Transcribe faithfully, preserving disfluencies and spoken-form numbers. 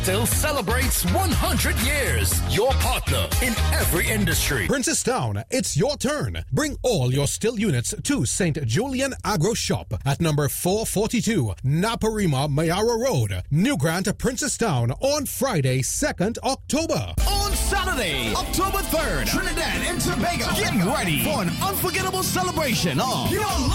Still celebrates one hundred years. Your partner in every industry. Princestown, it's your turn. Bring all your Still units to Saint Julian Agro Shop at number four forty-two Naparima Mayara Road, New Grant, Princestown on Friday, second October. On Saturday, October third, Trinidad and Tobago. Get ready for an unforgettable celebration of your